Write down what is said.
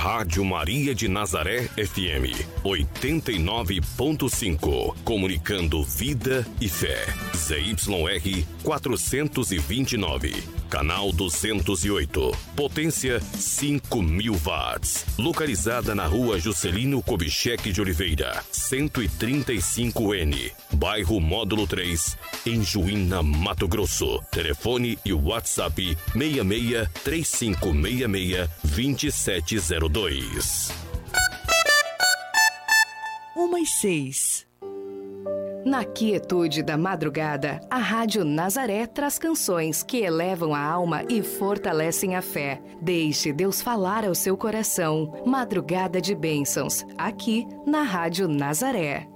Rádio Maria de Nazaré FM 89.5. Comunicando vida e fé. ZYR 429. Canal 208. Potência 5.000 watts. Localizada na rua Juscelino Kubitschek de Oliveira, 135N. Bairro Módulo 3, em Juína, Mato Grosso. Telefone e WhatsApp 66 3566 2702. 1:06. Na quietude da madrugada, a Rádio Nazaré traz canções que elevam a alma e fortalecem a fé. Deixe Deus falar ao seu coração. Madrugada de bênçãos, aqui na Rádio Nazaré.